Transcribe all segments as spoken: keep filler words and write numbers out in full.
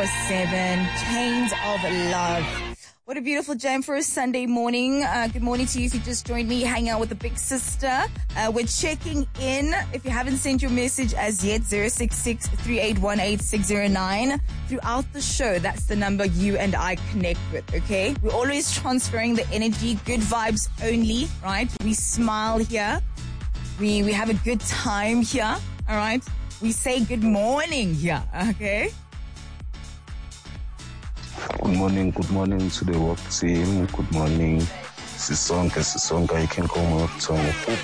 seven, Chains of Love. What a beautiful jam for a Sunday morning. Uh, good morning to you if you just joined me hanging out with the big sister. Uh, we're checking in. If you haven't sent your message as yet, zero six six, three eight one, eight six zero nine. Throughout the show, that's the number you and I connect with, okay? We're always transferring the energy, good vibes only, right? We smile here. We, we have a good time here, all right? We say good morning here, okay? Good morning, good morning to the work team. Good morning. Sisonke, Sisonke, you can call me up to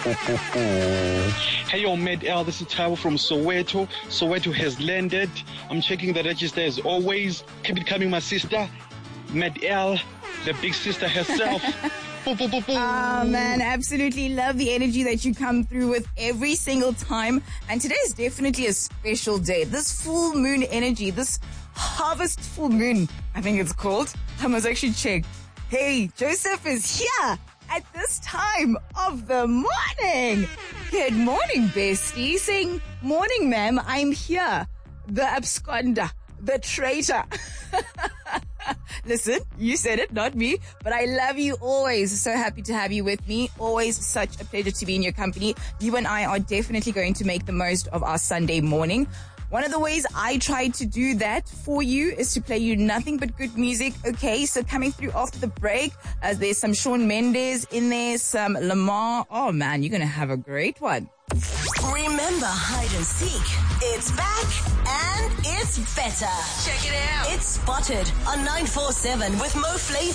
Hey yo, Med L, this is Taiwo from Soweto. Soweto has landed. I'm checking the register as always. Keep it coming, my sister. Med L, the big sister herself. Oh man, absolutely love the energy that you come through with every single time. And today is definitely a special day. This full moon energy, this harvest full moon, I think it's called. I must actually check. Hey, Joseph is here at this time of the morning. Good morning, bestie. Saying, morning, ma'am, I'm here. The absconder, the traitor. Listen, you said it, not me, but I love you always. So happy to have you with me. Always such a pleasure to be in your company. You and I are definitely going to make the most of our Sunday morning. One of the ways I try to do that for you is to play you nothing but good music. Okay, so coming through after the break, uh, there's some Shawn Mendes in there, some Lamar. Oh man, you're going to have a great one. Remember Hide and Seek. It's back and it's better. Check it out. It's Spotted on nine four seven with Mo Flavor.